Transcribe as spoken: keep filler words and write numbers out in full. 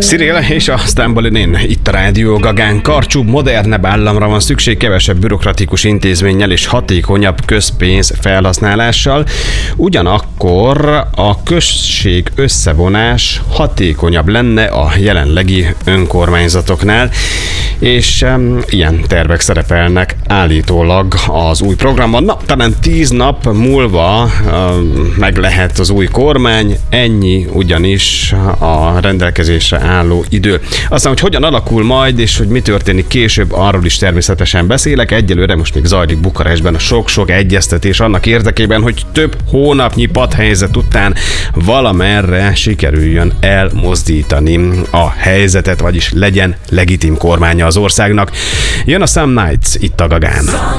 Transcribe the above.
Cyril és a Stambolinin itt a Rádió Gagán. Karcsúbb, modernebb államra van szükség, kevesebb bürokratikus intézménnyel és hatékonyabb közpénz felhasználással. Ugyanakkor a község összevonás hatékonyabb lenne a jelenlegi önkormányzatoknál, és um, ilyen tervek szerepelnek állítólag az új programban. Na, talán tíz nap múlva um, meg lehet az új kormány, ennyi ugyanis a rendelkezésre álló idő. Aztán, hogy hogyan alakul majd, és hogy mi történik később, arról is természetesen beszélek. Egyelőre most még zajlik Bukarestben a sok-sok egyeztetés annak érdekében, hogy több hónapnyi padhelyzet után valamerre sikerüljön elmozdítani a helyzetet, vagyis legyen legitim kormánya az országnak. Jön a Some Nights itt a Gagán.